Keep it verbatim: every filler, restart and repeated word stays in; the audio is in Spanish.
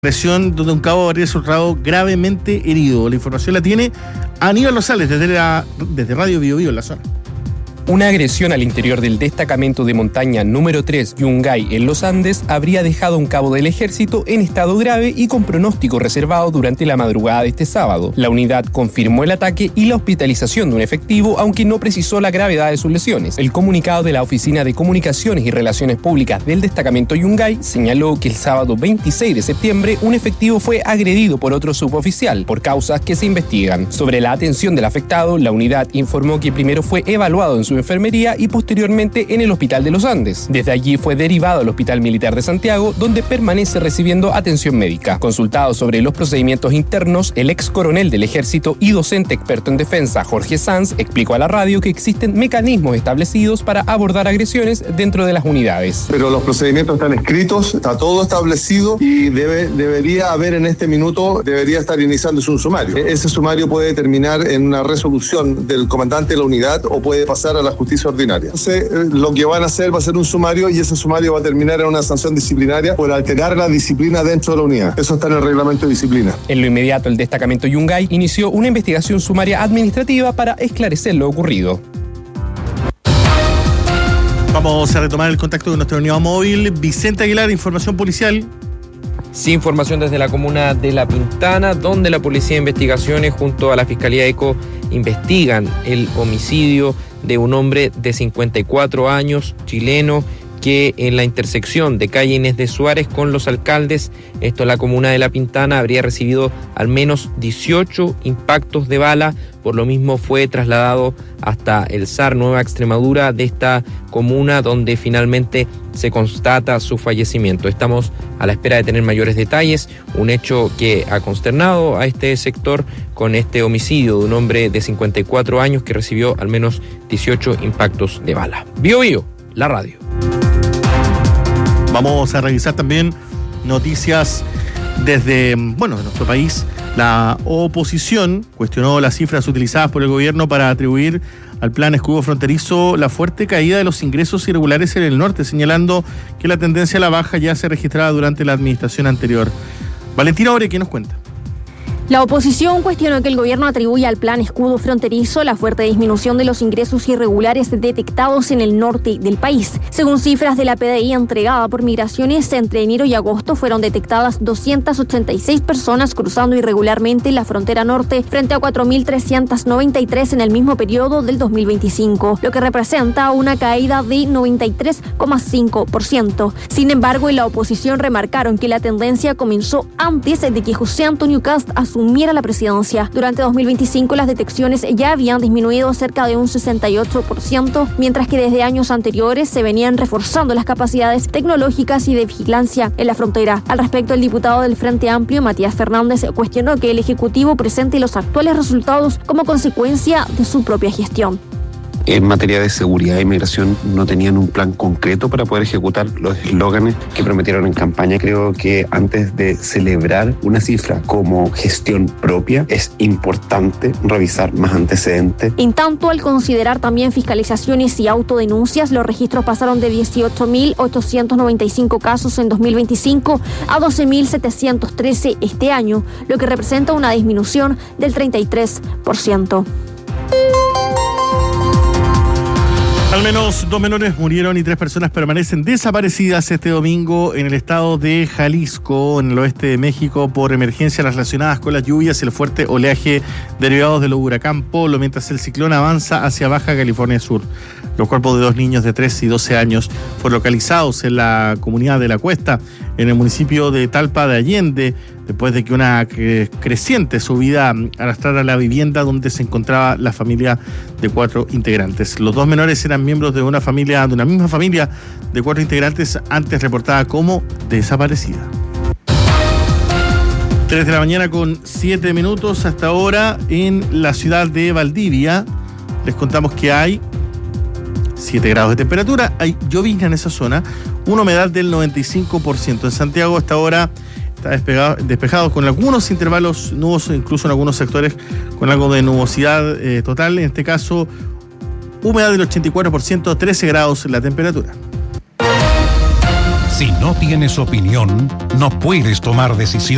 Presión donde un cabo habría resultado gravemente herido. La información la tiene Aníbal Rosales desde, la, desde Radio Bio Bio en la zona. Una agresión al interior del destacamento de montaña número tres Yungay en los Andes habría dejado a un cabo del ejército en estado grave y con pronóstico reservado durante la madrugada de este sábado. La unidad confirmó el ataque y la hospitalización de un efectivo, aunque no precisó la gravedad de sus lesiones. El comunicado de la Oficina de Comunicaciones y Relaciones Públicas del destacamento Yungay señaló que el sábado veintiséis de septiembre un efectivo fue agredido por otro suboficial por causas que se investigan. Sobre la atención del afectado, la unidad informó que primero fue evaluado en su enfermería y posteriormente en el Hospital de los Andes. Desde allí fue derivado al Hospital Militar de Santiago, donde permanece recibiendo atención médica. Consultado sobre los procedimientos internos, el ex coronel del ejército y docente experto en defensa, Jorge Sanz, explicó a la radio que existen mecanismos establecidos para abordar agresiones dentro de las unidades. Pero los procedimientos están escritos, está todo establecido y debe, debería haber en este minuto, debería estar iniciándose un sumario. Ese sumario puede terminar en una resolución del comandante de la unidad o puede pasar a la justicia ordinaria. Entonces, lo que van a hacer va a ser un sumario y ese sumario va a terminar en una sanción disciplinaria por alterar la disciplina dentro de la unidad. Eso está en el reglamento de disciplina. En lo inmediato, el destacamento Yungay inició una investigación sumaria administrativa para esclarecer lo ocurrido. Vamos a retomar el contacto con nuestro unidad móvil. Vicente Aguilar, información policial. Sí, información desde la comuna de La Pintana, donde la Policía de Investigaciones junto a la Fiscalía ECO investigan el homicidio de un hombre de cincuenta y cuatro años, chileno, que en la intersección de calle Inés de Suárez con Los Alcaldes, esto en la comuna de La Pintana, habría recibido al menos dieciocho impactos de bala. Por lo mismo fue trasladado hasta el S A R Nueva Extremadura de esta comuna, donde finalmente se constata su fallecimiento. Estamos a la espera de tener mayores detalles, un hecho que ha consternado a este sector con este homicidio de un hombre de cincuenta y cuatro años que recibió al menos dieciocho impactos de bala. Bio Bio, la radio. Vamos a revisar también noticias desde, bueno, de nuestro país. La oposición cuestionó las cifras utilizadas por el gobierno para atribuir al plan escudo fronterizo la fuerte caída de los ingresos irregulares en el norte, señalando que la tendencia a la baja ya se registraba durante la administración anterior. Valentina Ore, ¿qué nos cuenta? La oposición cuestionó que el gobierno atribuya al plan escudo fronterizo la fuerte disminución de los ingresos irregulares detectados en el norte del país. Según cifras de la P D I entregada por Migraciones, entre enero y agosto fueron detectadas doscientas ochenta y seis personas cruzando irregularmente la frontera norte frente a cuatro mil trescientas noventa y tres en el mismo periodo del dos mil veinticinco, lo que representa una caída de noventa y tres coma cinco por ciento. Sin embargo, en la oposición remarcaron que la tendencia comenzó antes de que José Antonio Kast asumiera la presidencia. Durante dos mil veinticinco las detecciones ya habían disminuido cerca de un sesenta y ocho por ciento, mientras que desde años anteriores se venían reforzando las capacidades tecnológicas y de vigilancia en la frontera. Al respecto, el diputado del Frente Amplio, Matías Fernández, cuestionó que el Ejecutivo presente los actuales resultados como consecuencia de su propia gestión. En materia de seguridad e inmigración no tenían un plan concreto para poder ejecutar los eslóganes que prometieron en campaña. Creo que antes de celebrar una cifra como gestión propia es importante revisar más antecedentes. En tanto, al considerar también fiscalizaciones y autodenuncias, los registros pasaron de dieciocho mil ochocientos noventa y cinco casos en dos mil veinticinco a doce mil setecientos trece este año, lo que representa una disminución del treinta y tres por ciento. Al menos dos menores murieron y tres personas permanecen desaparecidas este domingo en el estado de Jalisco, en el oeste de México, por emergencias relacionadas con las lluvias y el fuerte oleaje derivados del huracán Polo, mientras el ciclón avanza hacia Baja California Sur. Los cuerpos de dos niños de tres y doce años fueron localizados en la comunidad de La Cuesta, en el municipio de Talpa de Allende, después de que una creciente subida arrastrara la vivienda donde se encontraba la familia de cuatro integrantes. Los dos menores eran miembros de una familia, de una misma familia de cuatro integrantes, antes reportada como desaparecida. tres de la mañana con siete minutos hasta ahora en la ciudad de Valdivia. Les contamos que hay siete grados de temperatura, hay llovizna en esa zona, una humedad del noventa y cinco por ciento. En Santiago hasta ahora está despejado, despejado con algunos intervalos nubosos, incluso en algunos sectores con algo de nubosidad eh, total. En este caso, humedad del ochenta y cuatro por ciento, trece grados la temperatura. Si no tienes opinión, no puedes tomar decisiones.